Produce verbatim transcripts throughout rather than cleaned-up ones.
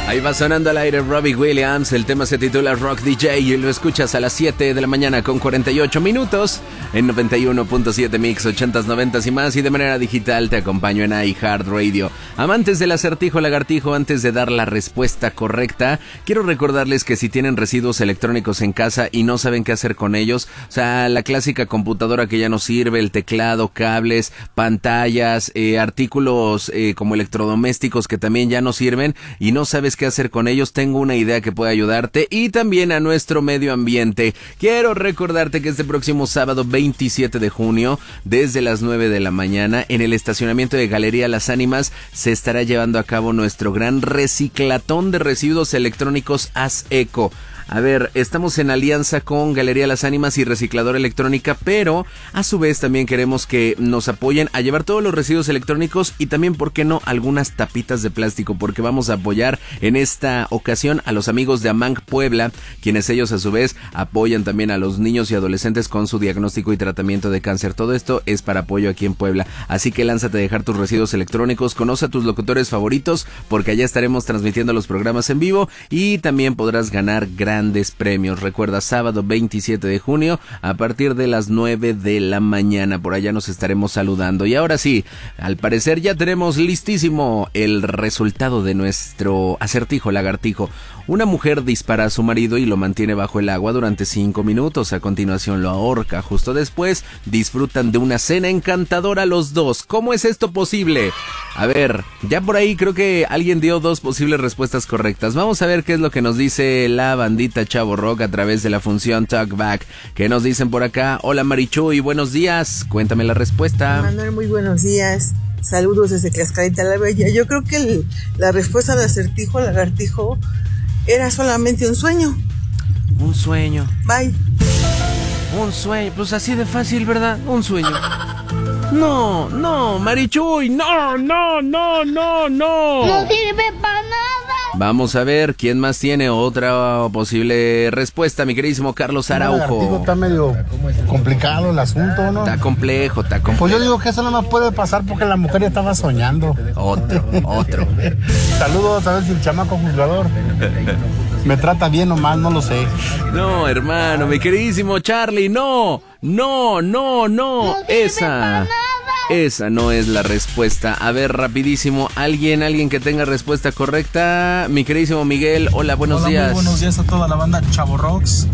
Ahí va sonando al aire Robbie Williams, el tema se titula Rock D J y lo escuchas a las siete de la mañana con cuarenta y ocho minutos en noventa y uno punto siete Mix, ochentas, noventas y más, y de manera digital te acompaño en iHeartRadio. Amantes del acertijo lagartijo, antes de dar la respuesta correcta, quiero recordarles que si tienen residuos electrónicos en casa y no saben qué hacer con ellos, o sea, la clásica computadora que ya no sirve, el teclado, cables, pantallas, eh, artículos eh, como electrodomésticos que también ya no sirven y no sabes qué hacer con ellos, tengo una idea que puede ayudarte y también a nuestro medio ambiente. Quiero recordarte que este próximo sábado veintisiete de junio, desde las nueve de la mañana, en el estacionamiento de Galería Las Ánimas, se estará llevando a cabo nuestro gran reciclatón de residuos electrónicos Haz Eco. A ver, estamos en alianza con Galería Las Ánimas y Recicladora Electrónica, pero a su vez también queremos que nos apoyen a llevar todos los residuos electrónicos y también, ¿por qué no?, algunas tapitas de plástico, porque vamos a apoyar en esta ocasión a los amigos de Amang Puebla, quienes ellos a su vez apoyan también a los niños y adolescentes con su diagnóstico y tratamiento de cáncer. Todo esto es para apoyo aquí en Puebla, así que lánzate a dejar tus residuos electrónicos, conoce a tus locutores favoritos, porque allá estaremos transmitiendo los programas en vivo y también podrás ganar grandes premios. Recuerda, sábado veintisiete de junio a partir de las nueve de la mañana, por allá nos estaremos saludando. Y ahora sí, al parecer ya tenemos listísimo el resultado de nuestro acertijo lagartijo. Una mujer dispara a su marido y lo mantiene bajo el agua durante cinco minutos. A continuación lo ahorca. Justo después disfrutan de una cena encantadora los dos. ¿Cómo es esto posible? A ver, ya por ahí creo que alguien dio dos posibles respuestas correctas. Vamos a ver qué es lo que nos dice la bandita Chavo Rock a través de la función Talkback. ¿Qué nos dicen por acá? Hola Marichuy, buenos días. Cuéntame la respuesta. Manuel, muy buenos días. Saludos desde Tlaxcalita la Bella. Yo creo que el, la respuesta al acertijo lagartijo era solamente un sueño. Un sueño. Bye. Un sueño. Pues así de fácil, ¿verdad? Un sueño. No, no, Marichuy. No, no, no, no, no. No sirve para nada. Vamos a ver quién más tiene otra posible respuesta, mi queridísimo Carlos Araujo. No, está medio complicado el asunto, ¿no? Está complejo, está complejo. Pues yo digo que eso no nos puede pasar porque la mujer ya estaba soñando. Otro, otro. Saludos a ver si el chamaco juzgador me trata bien o mal, no lo sé. No, hermano, mi queridísimo Charlie, no, no, no, no, no esa. Esa no es la respuesta. A ver, rapidísimo, alguien, alguien que tenga respuesta correcta. Mi queridísimo Miguel, hola, buenos hola, días. Muy buenos días a toda la banda Chavo Rocks.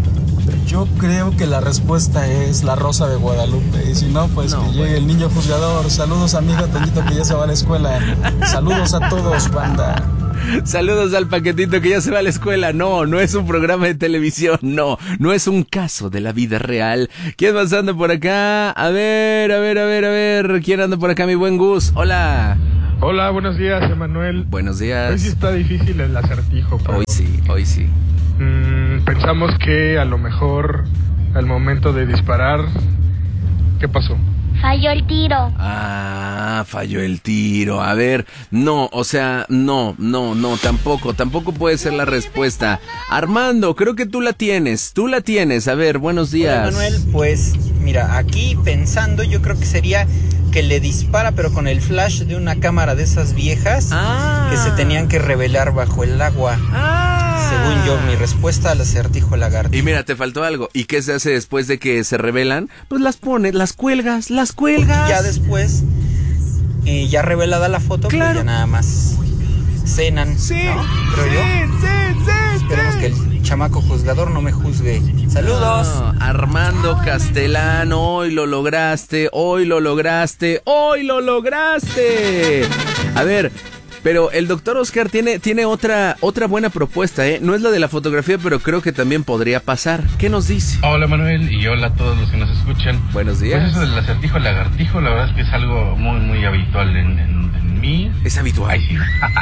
Yo creo que la respuesta es La Rosa de Guadalupe. Y si no, pues no, que llegue el niño juzgador. Saludos, amigo Toñito, que ya se va a la escuela. Saludos a todos, banda. Saludos al paquetito que ya se va a la escuela. No, no es un programa de televisión. No, no es un caso de la vida real. ¿Quién más anda por acá? A ver, a ver, a ver, a ver. ¿Quién anda por acá, mi buen Gus? Hola. Hola, buenos días, Emanuel. Buenos días. Hoy sí está difícil el acertijo. Pero, hoy sí, hoy sí. Mmm, pensamos que a lo mejor al momento de disparar, ¿qué pasó? Falló el tiro. Ah, falló el tiro. A ver, no, o sea, no, no, no, tampoco, tampoco puede ser la respuesta. Armando, creo que tú la tienes, tú la tienes. A ver, buenos días. Hola, Manuel, pues mira, aquí pensando yo creo que sería que le dispara pero con el flash de una cámara de esas viejas ah. que se tenían que revelar bajo el agua. Ah. Según yo, mi respuesta al acertijo lagartijo. Y mira, te faltó algo. ¿Y qué se hace después de que se revelan? Pues las pones, las cuelgas, las cuelgas. Porque ya después, eh, ya revelada la foto, claro. Pues ya nada más cenan, sí, ¿no? Creo sí, yo. Sí, sí, Esperemos sí. que el chamaco juzgador no me juzgue. Saludos. No, Armando Castelán, hoy lo lograste, hoy lo lograste, hoy lo lograste. A ver, pero el doctor Oscar tiene, tiene otra, otra buena propuesta, ¿eh? No es la de la fotografía, pero creo que también podría pasar. ¿Qué nos dice? Hola Manuel y hola a todos los que nos escuchan. Buenos días. Pues eso del acertijo lagartijo, la verdad es que es algo muy, muy habitual en, en, en mí. Es habitual. Ay, sí.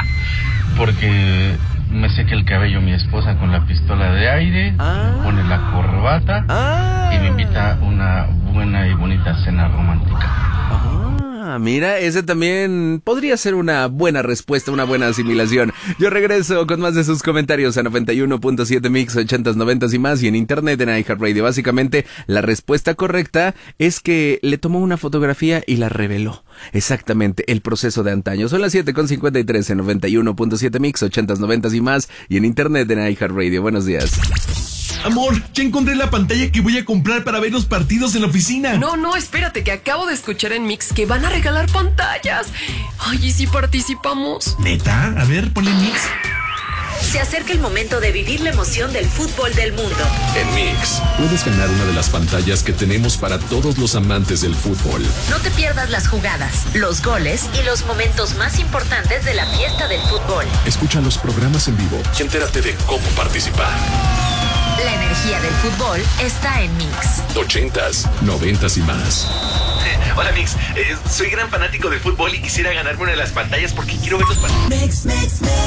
Porque me seca el cabello mi esposa con la pistola de aire, ah. me pone la corbata ah. y me invita a una buena y bonita cena romántica. Ah. Ah, mira, ese también podría ser una buena respuesta, una buena asimilación. Yo regreso con más de sus comentarios a noventa y uno punto siete Mix, ochentas, noventas y más, y en internet en iHeartRadio. Básicamente, la respuesta correcta es que le tomó una fotografía y la reveló. Exactamente, el proceso de antaño. Son las siete con cincuenta y tres en noventa y uno punto siete Mix, ochentas, noventas y más, y en internet en iHeartRadio. Buenos días. Amor, ya encontré la pantalla que voy a comprar para ver los partidos en la oficina. No, no, espérate, que acabo de escuchar en Mix que van a regalar pantallas. Ay, ¿y si participamos? ¿Neta? A ver, ponle Mix. Se acerca el momento de vivir la emoción del fútbol del mundo. En Mix, puedes ganar una de las pantallas que tenemos para todos los amantes del fútbol. No te pierdas las jugadas, los goles y los momentos más importantes de la fiesta del fútbol. Escucha los programas en vivo y entérate de cómo participar. La energía del fútbol está en Mix. Ochentas, noventas y más. Hola Mix, eh, soy gran fanático de fútbol y quisiera ganarme una de las pantallas porque quiero ver los partidos. Mix, Mix, Mix.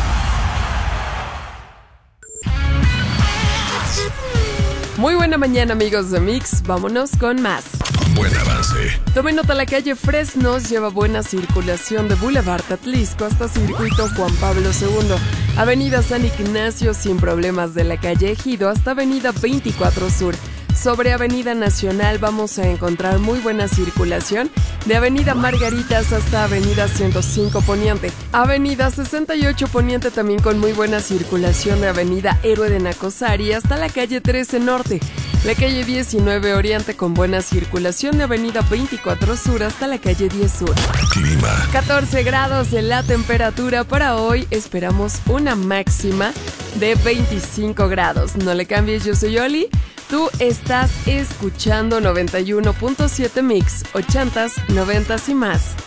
Muy buena mañana, amigos de Mix. Vámonos con más. Buen avance. Tomen nota, la calle Fresnos lleva buena circulación de Boulevard Atlisco hasta Circuito Juan Pablo segundo. Avenida San Ignacio sin problemas de la calle Ejido hasta Avenida veinticuatro Sur. Sobre Avenida Nacional vamos a encontrar muy buena circulación de Avenida Margaritas hasta Avenida ciento cinco Poniente. Avenida sesenta y ocho Poniente también con muy buena circulación de Avenida Héroe de Nacosari hasta la calle trece Norte. La calle diecinueve Oriente con buena circulación de Avenida veinticuatro Sur hasta la calle diez Sur. Clima. catorce grados en la temperatura para hoy. Esperamos una máxima de veinticinco grados. No le cambies, yo soy Oli. Tú estás escuchando noventa y uno punto siete Mix, ochentas, noventas y más.